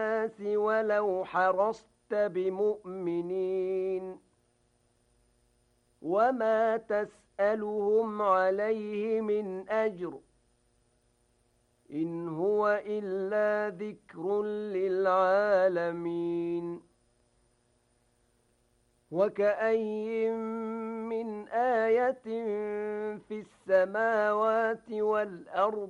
الناس ولو حرصت بمؤمنين وما تسألهم عليه من أجر إن هو إلا ذكر للعالمين وكأي من آية في السماوات والأرض